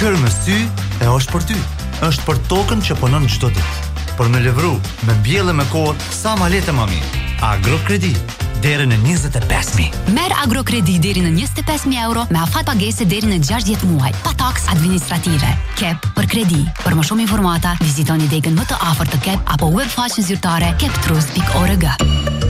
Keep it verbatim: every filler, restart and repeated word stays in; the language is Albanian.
qërë me sy e është për ty. Është për tokën që punon çdo ditë. Për me levru, me bjellë me kohë, sa ma letë më mirë. Agrokredi, deri në njëzet e pesë mijë. Merr Agrokredi deri në njëzet e pesë mijë euro me afat pagese deri në gjashtëdhjetë muaj, pa taks administrative. Kep për kredi. Për më shumë informata, vizitoni degën më të afërt të Kep apo webfaqen zyrtare keptrust pikë org.